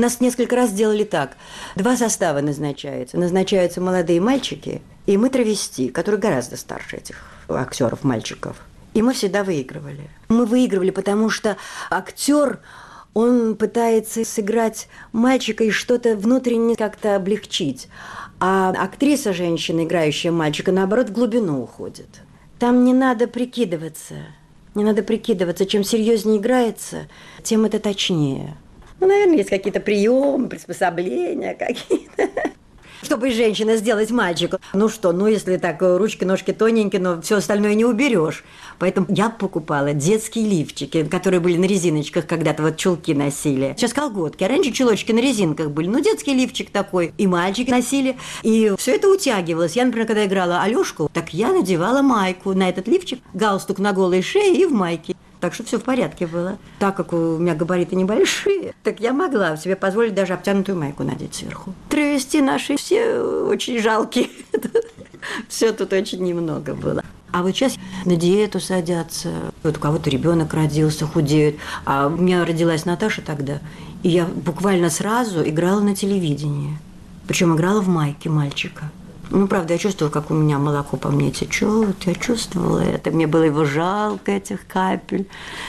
нас несколько раз делали так. 2 состава назначаются. Назначаются молодые мальчики, и мы травести, которые гораздо старше этих актеров-мальчиков. И мы всегда выигрывали. Мы выигрывали, потому что актер, он пытается сыграть мальчика и что-то внутренне как-то облегчить. А актриса, женщина, играющая мальчика, наоборот, в глубину уходит. Там не надо прикидываться. Не надо прикидываться. Чем серьезнее играется, тем это точнее. Ну, наверное, есть какие-то приемы, приспособления какие-то. Чтобы женщина сделать мальчику. Ну что, если так ручки, ножки тоненькие, но все остальное не уберешь. Поэтому я покупала детские лифчики, которые были на резиночках, когда-то вот чулки носили. Сейчас колготки, а раньше чулочки на резинках были. Детский лифчик такой, и мальчики носили. И все это утягивалось. Я, например, когда играла Алёшку, так я надевала майку на этот лифчик, галстук на голой шее и в майке. Так что все в порядке было. Так как у меня габариты небольшие, так я могла себе позволить даже обтянутую майку надеть сверху. Травести наши все очень жалкие. Все тут очень немного было. А вот сейчас на диету садятся. Вот у кого-то ребенок родился, худеют. А у меня родилась Наташа тогда. И я буквально сразу играла на телевидении. Причем играла в майке мальчика. Правда, я чувствовала, как у меня молоко по мне течет. Я чувствовала это. Мне было его жалко, этих капель.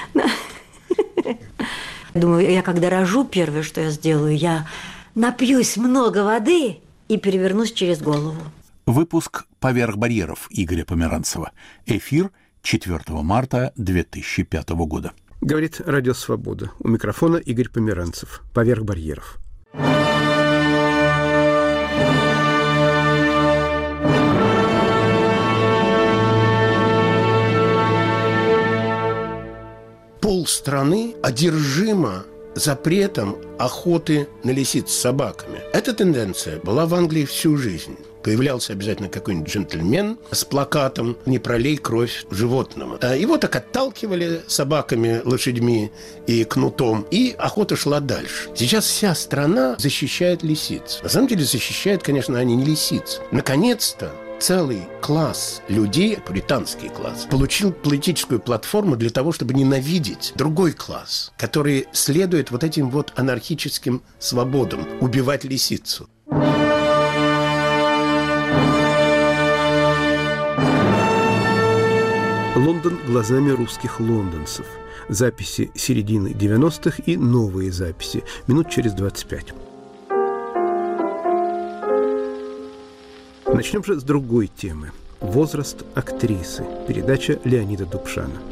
Думаю, я когда рожу, первое, что я сделаю, я напьюсь много воды и перевернусь через голову. Выпуск «Поверх барьеров» Игоря Померанцева. Эфир 4 марта 2005 года. Говорит Радио Свобода. У микрофона Игорь Померанцев. «Поверх барьеров». Полстраны одержимо запретом охоты на лисиц с собаками. Эта тенденция была в Англии всю жизнь. Появлялся обязательно какой-нибудь джентльмен с плакатом «Не пролей кровь животному». Его так отталкивали собаками, лошадьми и кнутом, и охота шла дальше. Сейчас вся страна защищает лисиц. На самом деле защищают, конечно, они не лисиц. Наконец-то целый класс людей, пуританский класс, получил политическую платформу для того, чтобы ненавидеть другой класс, который следует вот этим вот анархическим свободам, убивать лисицу. Лондон глазами русских лондонцев. Записи середины 90-х и новые записи. Минут через 25. Начнем же с другой темы. Возраст актрисы. Передача Леонида Дубшана.